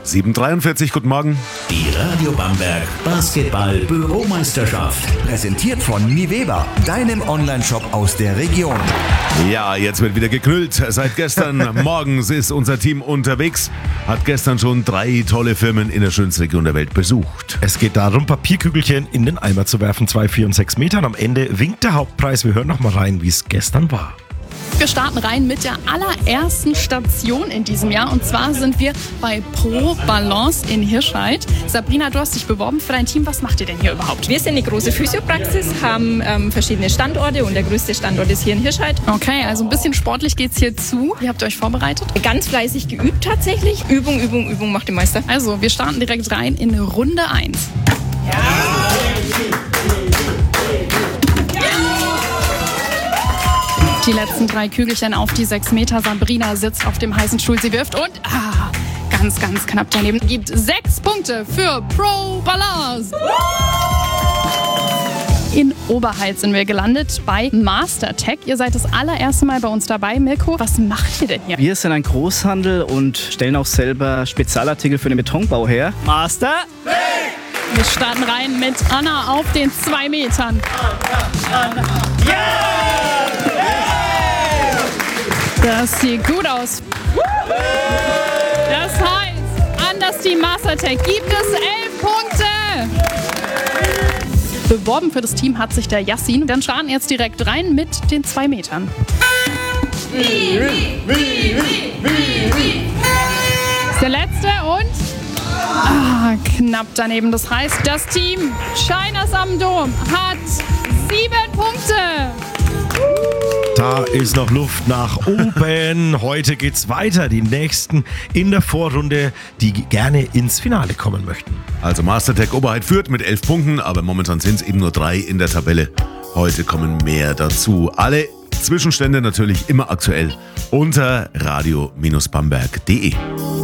7:43, guten Morgen. Die Radio Bamberg Basketball-Büromeisterschaft. Präsentiert von Miveba, deinem Onlineshop aus der Region. Ja, jetzt wird wieder geknüllt. Seit gestern morgens ist unser Team unterwegs. Hat gestern schon 3 tolle Firmen in der schönsten Region der Welt besucht. Es geht darum, Papierkügelchen in den Eimer zu werfen, 2, 4 und 6 Metern. Am Ende winkt der Hauptpreis. Wir hören noch mal rein, wie es gestern war. Wir starten rein mit der allerersten Station in diesem Jahr. Und zwar sind wir bei Pro Balance in Hirscheid. Sabrina, du hast dich beworben für dein Team. Was macht ihr denn hier überhaupt? Wir sind eine große Physiopraxis, haben verschiedene Standorte und der größte Standort ist hier in Hirscheid. Okay, also ein bisschen sportlich geht's hier zu. Wie habt ihr euch vorbereitet? Ganz fleißig geübt tatsächlich. Übung, Übung, Übung macht den Meister. Also, wir starten direkt rein in Runde 1. Die letzten 3 Kügelchen auf die 6 Meter. Sabrina sitzt auf dem heißen Stuhl. Sie wirft und ganz, ganz knapp daneben. Gibt 6 Punkte für Pro Balance. In Oberhalt sind wir gelandet bei Mastertech. Ihr seid das allererste Mal bei uns dabei. Mirko, was macht ihr denn hier? Wir sind ein Großhandel und stellen auch selber Spezialartikel für den Betonbau her. Master! Wir starten rein mit Anna auf den 2 Metern. Anna. Das sieht gut aus. Das heißt, an das Team Mastertech gibt es 11 Punkte. Beworben für das Team hat sich der Yassin. Dann starten jetzt direkt rein mit den 2 Metern. Das ist der letzte und knapp daneben. Das heißt, das Team Shiners am Dom hat 7 Punkte. Da ist noch Luft nach oben. Heute geht's weiter. Die nächsten in der Vorrunde, die gerne ins Finale kommen möchten. Also Mastertech Oberhalt führt mit 11 Punkten, aber momentan sind es eben nur 3 in der Tabelle. Heute kommen mehr dazu. Alle Zwischenstände natürlich immer aktuell unter radio-bamberg.de.